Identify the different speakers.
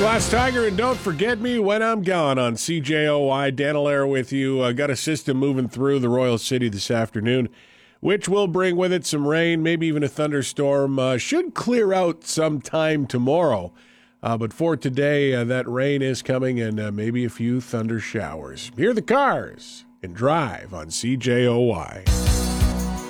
Speaker 1: Glass Tiger, and don't forget me when I'm gone on CJOY. Dan Allaire with you. Got a system moving through the Royal City this afternoon, which will bring with it some rain, maybe even a thunderstorm. Should clear out sometime tomorrow. But for today, that rain is coming and maybe a few thunder showers. Hear the cars and drive on CJOY.